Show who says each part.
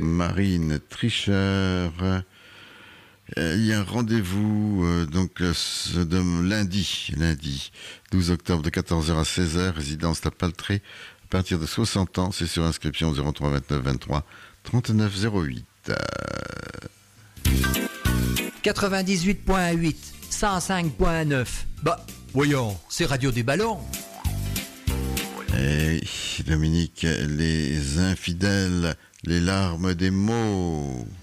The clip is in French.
Speaker 1: Marine Tricheur. Il y a un rendez-vous lundi 12 octobre de 14h à 16h, résidence La Paltrée, à partir de 60 ans, c'est sur inscription 03 29 23 39 08.
Speaker 2: 98.8, 105.9. Bah, voyons, c'est Radio des Ballons.
Speaker 1: Et Dominique, les infidèles, les larmes des mots.